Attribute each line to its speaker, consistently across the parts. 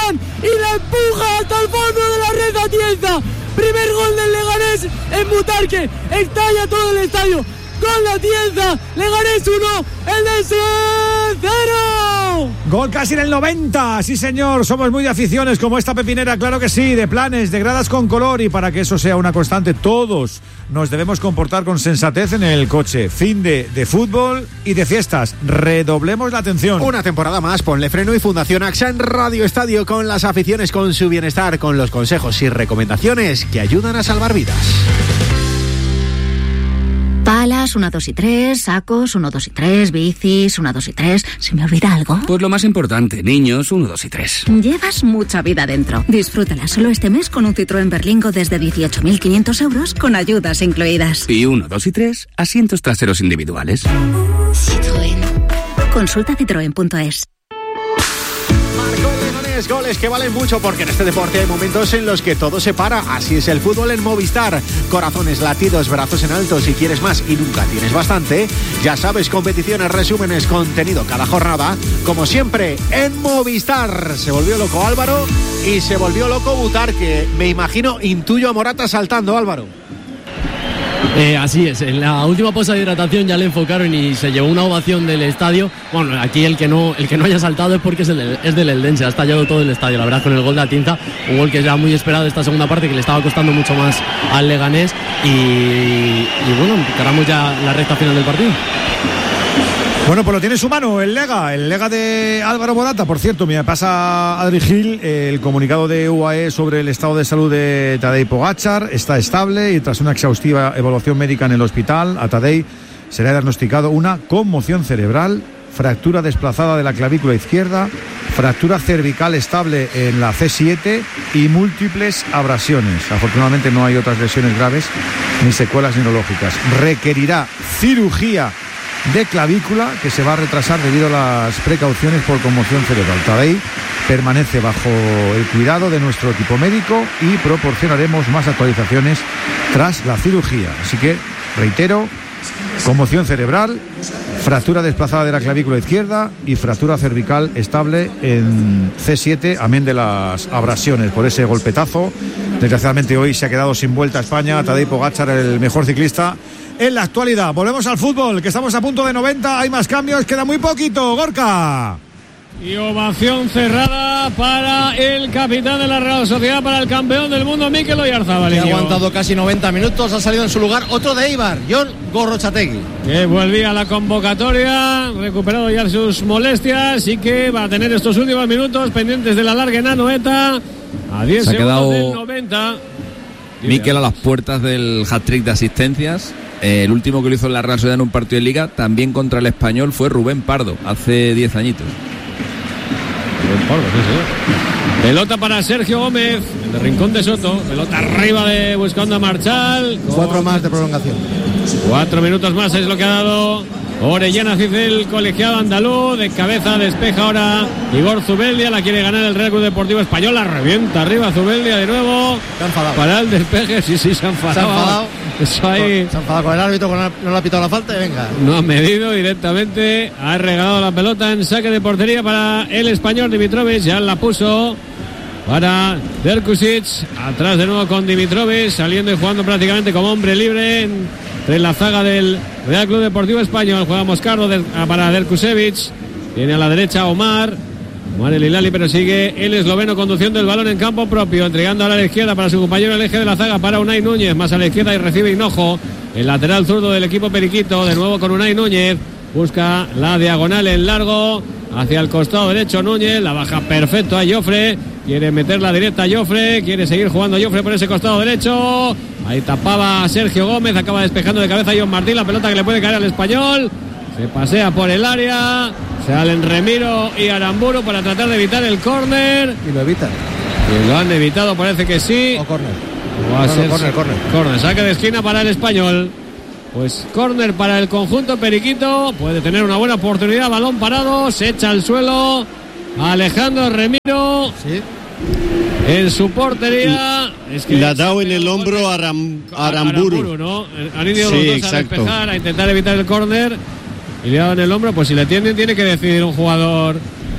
Speaker 1: Iván y la empuja hasta el fondo de la red Atienza. Primer gol del Leganés en Butarque, estalla todo el estadio. Gol de Atienza, Leganés 1, el Eldense 0.
Speaker 2: Gol casi en el 90, sí señor, somos muy de aficiones como esta pepinera, claro que sí, de planes, de gradas con color, y para que eso sea una constante todos nos debemos comportar con sensatez en el coche. Fin de fútbol y de fiestas, redoblemos la atención.
Speaker 3: Una temporada más, ponle freno y Fundación AXA en Radio Estadio, con las aficiones, con su bienestar, con los consejos y recomendaciones que ayudan a salvar vidas.
Speaker 4: Palas, 1, 2 y 3, sacos, 1, 2 y 3, bicis, 1, 2 y 3. ¿Se me olvida algo?
Speaker 5: Pues lo más importante, niños, 1, 2 y 3.
Speaker 4: Llevas mucha vida dentro. Disfrútala solo este mes con un Citroën Berlingo desde 18.500 euros con ayudas incluidas.
Speaker 5: Y 1, 2 y 3, asientos traseros individuales.
Speaker 4: Citroën. Consulta citroen.es.
Speaker 3: Goles que valen mucho, porque en este deporte hay momentos en los que todo se para. Así es el fútbol en Movistar. Corazones, latidos, brazos en alto. Si quieres más y nunca tienes bastante, ya sabes, competiciones, resúmenes, contenido cada jornada, como siempre en Movistar. Se volvió loco Álvaro y se volvió loco Butarque. Me imagino, intuyo a Morata saltando, Álvaro.
Speaker 6: Así es, en la última pausa de hidratación ya le enfocaron y se llevó una ovación del estadio. Bueno, aquí el que no haya saltado es porque es del Eldense, ha estallado todo el estadio, la verdad, con el gol de Atienza, un gol que ya muy esperado esta segunda parte, que le estaba costando mucho más al Leganés, y bueno, encaramos ya la recta final del partido.
Speaker 2: Bueno, pues lo tiene en su mano el Lega de Álvaro Morata. Por cierto, me pasa Adri Gil el comunicado de UAE sobre el estado de salud de Tadej Pogačar. Está estable y tras una exhaustiva evaluación médica en el hospital, a Tadej se le ha diagnosticado una conmoción cerebral, fractura desplazada de la clavícula izquierda, fractura cervical estable en la C7 y múltiples abrasiones. Afortunadamente no hay otras lesiones graves ni secuelas neurológicas. Requerirá cirugía de clavícula que se va a retrasar debido a las precauciones por conmoción cerebral. Tadej permanece bajo el cuidado de nuestro equipo médico y proporcionaremos más actualizaciones tras la cirugía. Así que, reitero, conmoción cerebral, fractura desplazada de la clavícula izquierda y fractura cervical estable en C7, amén de las abrasiones por ese golpetazo. Desgraciadamente hoy se ha quedado sin vuelta a España Tadej Pogačar, el mejor ciclista en la actualidad. Volvemos al fútbol, que estamos a punto de 90, hay más cambios, queda muy poquito. Gorka.
Speaker 7: Y ovación cerrada para el capitán de la Real Sociedad, para el campeón del mundo, Mikel Oyarzabal.
Speaker 8: Ha aguantado casi 90 minutos, ha salido en su lugar otro de Eibar, Jon Gorrotxategi,
Speaker 7: que volvía a la convocatoria, recuperado ya sus molestias y que va a tener estos últimos minutos pendientes de la larga en Anoeta. A 10 segundos del 90.
Speaker 9: Mikel a las puertas del hat-trick de asistencias. El último que lo hizo en la Real Sociedad en un partido de Liga, también contra el Español, fue Rubén Pardo, hace 10 añitos.
Speaker 7: Rubén Pardo, sí. Pelota para Sergio Gómez, en el rincón de Soto. Pelota arriba buscando a Marchal.
Speaker 8: 4 más de prolongación.
Speaker 7: 4 minutos más es lo que ha dado Orellana Cicel, colegiado andaluz. De cabeza despeja ahora Igor Zubeldia, la quiere ganar el Real Club Deportivo Español, la revienta arriba Zubeldia de nuevo.
Speaker 8: Se ha enfadado.
Speaker 7: Para el despeje, sí, se ha enfadado. Eso ahí.
Speaker 8: Se ha enfadado con el árbitro, no le ha pitado la falta y venga.
Speaker 7: No ha medido directamente, ha regalado la pelota en saque de portería para el español Dimitrovic, ya la puso para Derkusic, atrás de nuevo con Dimitrovic, saliendo y jugando prácticamente como hombre libre entre la zaga del Real Club Deportivo Español. Juega Moscardo para Derkusevic, tiene a la derecha Omar el Hilali, pero sigue el esloveno conduciendo el balón en campo propio, entregando ahora a la izquierda para su compañero el eje de la zaga, para Unai Núñez, más a la izquierda y recibe Hinojo, el lateral zurdo del equipo periquito, de nuevo con Unai Núñez, busca la diagonal en largo hacia el costado derecho Núñez, la baja perfecto a Jofre, quiere meterla directa a Jofre, quiere seguir jugando Jofre por ese costado derecho, ahí tapaba Sergio Gómez, acaba despejando de cabeza a John Martín, la pelota que le puede caer al español, se pasea por el área, salen Remiro y Aramburu para tratar de evitar el córner.
Speaker 8: Y lo evitan.
Speaker 7: Y lo han evitado, parece que sí.
Speaker 8: O córner.
Speaker 7: Córner, saque de esquina para el español. Pues córner para el conjunto periquito. Puede tener una buena oportunidad. Balón parado, se echa al suelo Alejandro Remiro.
Speaker 8: Sí.
Speaker 7: En su portería.
Speaker 10: Es que le ha dado en el hombro a Aramburu,
Speaker 7: ¿no? Han ido los dos a despejar, a intentar evitar el córner. Y le ha dado en el hombro. Pues si le tienen, tiene que decidir un jugador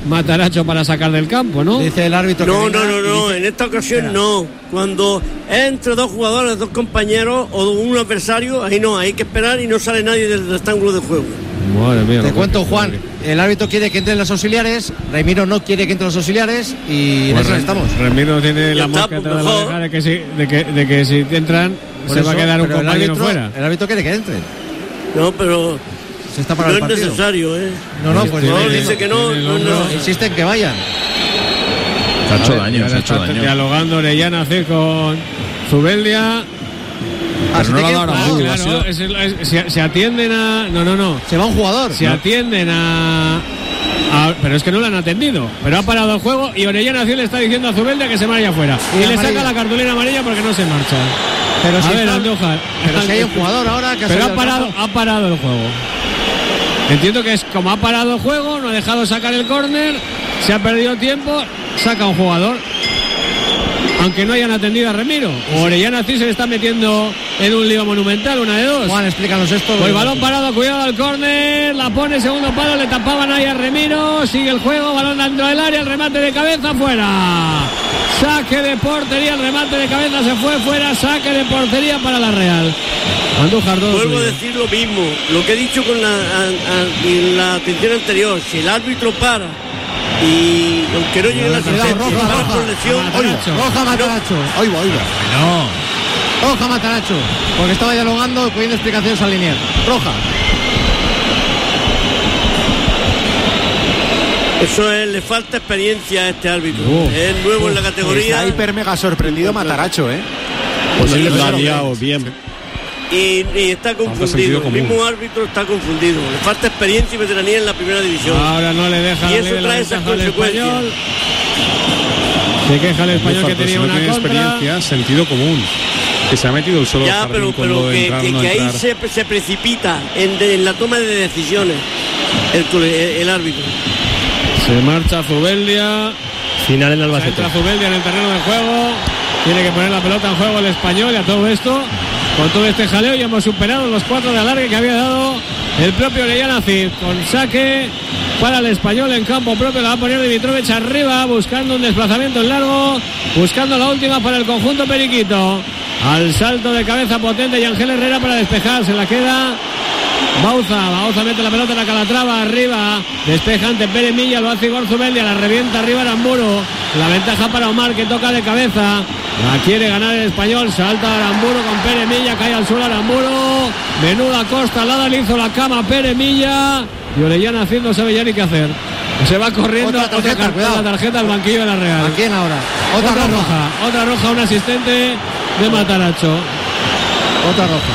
Speaker 7: Matarazzo para sacar del campo, ¿no?
Speaker 8: Dice el árbitro.
Speaker 11: No, en esta ocasión no. Cuando es entre dos jugadores, dos compañeros o un adversario, ahí no, hay que esperar y no sale nadie del rectángulo de juego.
Speaker 7: Madre mía,
Speaker 8: te cuento, Juan, el árbitro quiere que entren los auxiliares, Remiro no quiere que entren los auxiliares y en eso estamos.
Speaker 7: Remiro tiene la mosca de la oreja de que si entran por se eso, va a quedar un compañero fuera.
Speaker 8: El árbitro quiere que entren.
Speaker 11: No, pero
Speaker 8: se está para
Speaker 11: no
Speaker 8: el partido.
Speaker 11: Es necesario,
Speaker 8: No, pues
Speaker 11: no, dice que no.
Speaker 8: Insisten que vayan.
Speaker 9: Se ha hecho daño,
Speaker 7: está dialogando Orellana con Zubeldia.
Speaker 9: Pero no lo ha dado Aramburu.
Speaker 7: Claro, se atienden a... No.
Speaker 8: Se va un jugador.
Speaker 7: Se atienden a... Pero es que no lo han atendido. Pero ha parado el juego y Orellana le está diciendo a Zubeldia que se vaya afuera. Y le saca la cartulina amarilla porque no se marcha.
Speaker 8: Pero
Speaker 7: a
Speaker 8: si
Speaker 7: ver, Andújar.
Speaker 8: Pero si hay un jugador ahora que
Speaker 7: pero ha parado el juego. Entiendo que es como ha parado el juego, no ha dejado sacar el córner, se ha perdido tiempo, saca un jugador. Aunque no hayan atendido a Remiro. O Orellana sí se le está metiendo en un lío monumental, una de dos.
Speaker 8: Juan, explícanos esto.
Speaker 7: Pues balón parado, cuidado al córner, la pone segundo palo, le tapaban ahí a Remiro, sigue el juego, balón dentro del área, el remate de cabeza fuera. Saque de portería, el remate de cabeza se fue fuera, saque de portería para la Real. Andújar,
Speaker 11: vuelvo a decir lo mismo, lo que he dicho con la atención anterior, si el árbitro para y aunque no llegue la sentencia por lesión,
Speaker 8: roja Matarazzo. Oiga. Roja Matarazzo, porque estaba dialogando pidiendo explicaciones al lineal. Roja.
Speaker 11: Eso es, le falta experiencia a este árbitro. Es nuevo en la categoría.
Speaker 3: Está hiper mega sorprendido Matarazzo,
Speaker 10: Pues sí, lo ha liado bien.
Speaker 11: Y está confundido. El mismo árbitro está confundido. Le falta experiencia y veteranía en la primera división.
Speaker 7: Ahora no le deja.
Speaker 11: Y eso trae esas consecuencias.
Speaker 7: Se queja el español que tenía una contra.
Speaker 10: Experiencia, sentido común. Que se ha metido el solo.
Speaker 11: Ya, pero que ahí se precipita en la toma de decisiones el árbitro.
Speaker 7: Se marcha Zubeldia.
Speaker 6: Final en Albacete.
Speaker 7: Entra Zubeldia en el terreno de juego. Tiene que poner la pelota en juego el español y a todo esto. Con todo este jaleo ya hemos superado los 4 de alargue que había dado el propio Orellana Cid. Con saque para el español en campo propio. La va a poner Dimitrovic arriba, buscando un desplazamiento en largo, buscando la última para el conjunto periquito. Al salto de cabeza potente y Ángel Herrera para despejar. Se la queda Bauza mete la pelota en la Calatrava arriba, despeja ante Pérez Milla, lo hace Igor Zubeldia, la revienta arriba Aramburu, la ventaja para Omar que toca de cabeza, la quiere ganar el español, salta Aramburu con Pérez Milla, cae al suelo Aramburu, menuda costalada, le hizo la cama a Pérez Milla y Orellana Cid no sabe ya ni qué hacer. Se va corriendo, otra tarjeta al banquillo de la Real.
Speaker 8: ¿A quién ahora?
Speaker 7: Otra roja, un asistente de Matarazzo.
Speaker 8: Otra roja.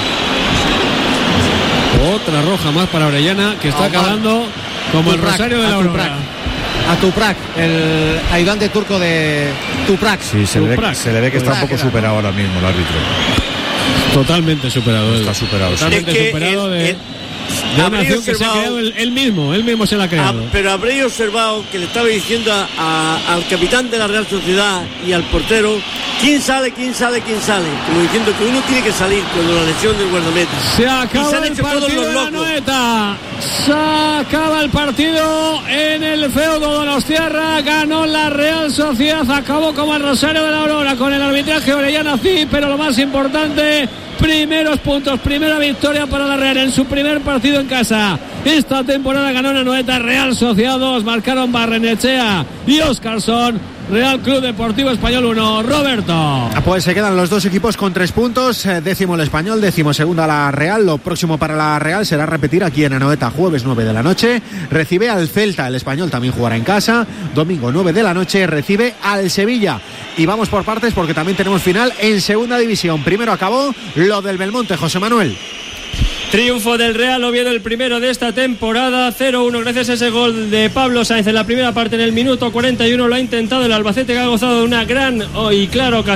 Speaker 7: Otra roja más para Orellana, que está acabando como el Rosario de la Aurora.
Speaker 8: A Tuprak, el ayudante turco de Tuprak.
Speaker 2: Sí, se le ve que está un poco superado ahora mismo el árbitro.
Speaker 7: Totalmente superado.
Speaker 2: Está superado.
Speaker 7: Totalmente superado de una acción que se ha creado él mismo se la ha creado.
Speaker 11: Pero habréis observado que le estaba diciendo al capitán de la Real Sociedad y al portero, ¿quién sale? Como diciendo que uno tiene que salir cuando la lesión del guardameta.
Speaker 7: Se acaba el partido de la Noeta. Se acaba el partido en el feudo donostiarra. Ganó la Real Sociedad. Acabó como el Rosario de la Aurora con el arbitraje Orellana Cid, pero lo más importante, primeros puntos, primera victoria para la Real en su primer partido en casa. Esta temporada ganó la Noeta. Real Sociedad 2, marcaron Barrenechea y Óscarson. Real Club Deportivo Español 1, Roberto.
Speaker 3: Pues se quedan los dos equipos con 3 puntos, 10º el Español, 12º la Real. Lo próximo para la Real será repetir aquí en Anoeta, jueves 9 de la noche, recibe al Celta, el Español también jugará en casa, domingo 9 de la noche recibe al Sevilla. Y vamos por partes porque también tenemos final en segunda división. Primero acabó lo del Belmonte, José Manuel.
Speaker 12: Triunfo del Real Oviedo, el primero de esta temporada, 0-1 gracias a ese gol de Pablo Sáenz en la primera parte. En el minuto 41 lo ha intentado el Albacete, que ha gozado de una gran y clara ocasión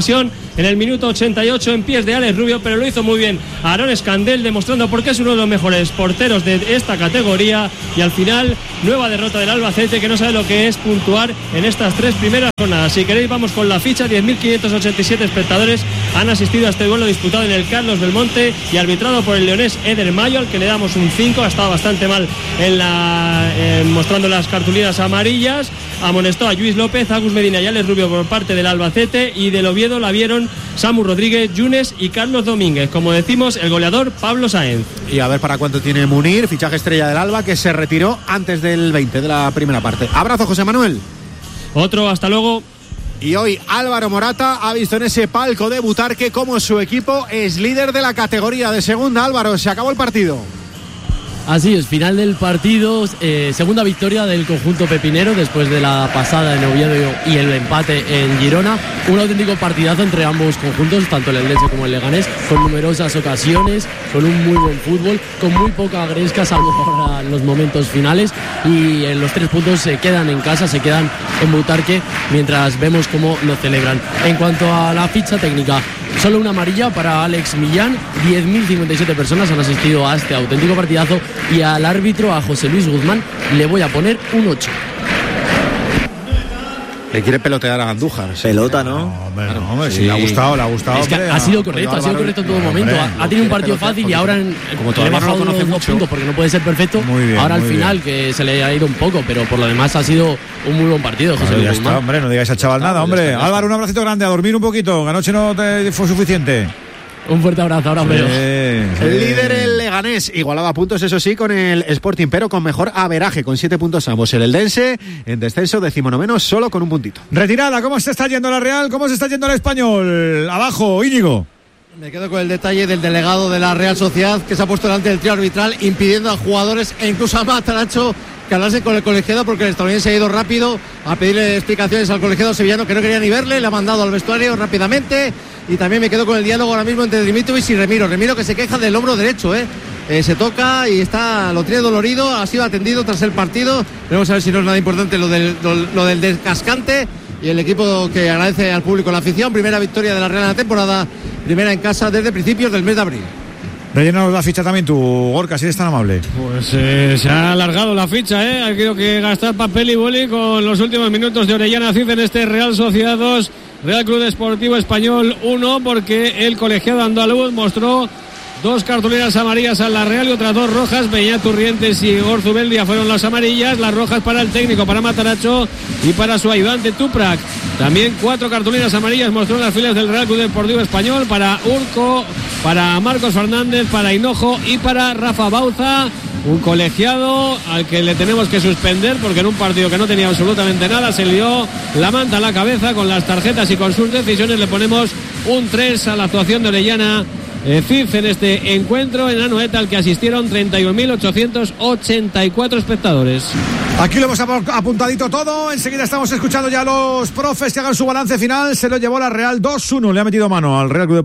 Speaker 12: en el minuto 88 en pies de Alex Rubio, pero lo hizo muy bien Aarón Escandel, demostrando por qué es uno de los mejores porteros de esta categoría. Y al final, nueva derrota del Albacete, que no sabe lo que es puntuar en estas 3 primeras jornadas. Si queréis, vamos con la ficha. 10.587 espectadores han asistido a este duelo disputado en el Carlos Belmonte y arbitrado por el leonés Eder Mayo, al que le damos un 5. Ha estado bastante mal mostrando las cartulinas amarillas. Amonestó a Lluís López, Agus Medina y Alex Rubio por parte del Albacete, y del Oviedo la vieron Samu Rodríguez, Yunes y Carlos Domínguez. Como decimos, el goleador Pablo Sáenz.
Speaker 3: Y a ver para cuánto tiene Munir, fichaje estrella del Alba, que se retiró antes del 20 de la primera parte. Abrazo, José Manuel.
Speaker 12: Otro, hasta luego.
Speaker 3: Y hoy Álvaro Morata ha visto en ese palco de Butarque cómo su equipo es líder de la categoría de segunda. Álvaro, se acabó el partido.
Speaker 6: Así es, final del partido, segunda victoria del conjunto pepinero después de la pasada en Oviedo y el empate en Girona. Un auténtico partidazo entre ambos conjuntos, tanto el Eldense como el Leganés, con numerosas ocasiones, con un muy buen fútbol, con muy poca gresca, salvo para los momentos finales, y en los 3 puntos se quedan en casa, se quedan en Butarque, mientras vemos cómo lo celebran. En cuanto a la ficha técnica, solo una amarilla para Alex Millán. 10.057 personas han asistido a este auténtico partidazo, y al árbitro, a José Luis Guzmán, le voy a poner un 8.
Speaker 3: Le quiere pelotear a Andújar.
Speaker 13: Pelota, ¿no?
Speaker 2: No, hombre, sí, le ha gustado.
Speaker 6: Es que ha sido correcto, en todo momento. Ha tenido un partido fácil y ahora
Speaker 3: como
Speaker 6: le he bajado los 2 puntos porque no puede ser perfecto.
Speaker 2: Muy bien,
Speaker 6: ahora al
Speaker 2: muy
Speaker 6: final,
Speaker 2: bien,
Speaker 6: que se le ha ido un poco, pero por lo demás ha sido un muy buen partido, José Luis Guzmán.
Speaker 2: Hombre, no digáis al chaval nada, hombre. Álvaro, un abracito grande, a dormir un poquito, que anoche no te fue suficiente.
Speaker 6: Un fuerte abrazo, ahora os veo.
Speaker 3: El líder, el Leganés, igualaba puntos, eso sí, con el Sporting, pero con mejor averaje, con 7 puntos ambos. El Eldense, en descenso, 19º, solo con un puntito.
Speaker 2: Retirada, ¿cómo se está yendo la Real? ¿Cómo se está yendo el Español? Abajo, Íñigo.
Speaker 8: Me quedo con el detalle del delegado de la Real Sociedad, que se ha puesto delante del trío arbitral, impidiendo a jugadores e incluso a Mataracho que hablarse con el colegiado, porque el estadounidense ha ido rápido a pedirle explicaciones al colegiado sevillano, que no quería ni verle, le ha mandado al vestuario rápidamente. Y también me quedo con el diálogo ahora mismo entre Dimitrovic y Remiro, que se queja del hombro derecho, se toca y lo tiene dolorido, ha sido atendido tras el partido. Veremos a ver si no es nada importante lo del descascante. Y el equipo que agradece al público la afición, primera victoria de la Real en la temporada, primera en casa desde principios del mes de abril.
Speaker 2: Rellenanos la ficha también tú, Gorka, si eres tan amable.
Speaker 7: Pues se ha alargado la ficha, Ha tenido que gastar papel y boli con los últimos minutos de Orellana Cid en este Real Sociedad 2, Real Club Deportivo Español 1, porque el colegiado andaluz mostró 2 cartulinas amarillas a la Real y otras 2 rojas. Beñat Turrientes y Igor Zubeldia fueron las amarillas, las rojas para el técnico, para Mataracho y para su ayudante Tuprak. También 4 cartulinas amarillas mostró en las filas del Real Club Deportivo Español, para Urco, para Marcos Fernández, para Hinojo y para Rafa Bauza. Un colegiado al que le tenemos que suspender porque en un partido que no tenía absolutamente nada se lió la manta a la cabeza con las tarjetas y con sus decisiones. Le ponemos un 3 a la actuación de Orellana Cid en este encuentro en Anoeta, al que asistieron 31.884 espectadores.
Speaker 2: Aquí lo hemos apuntadito todo. Enseguida estamos escuchando ya a los profes que hagan su balance final. Se lo llevó la Real 2-1. Le ha metido mano al Real Club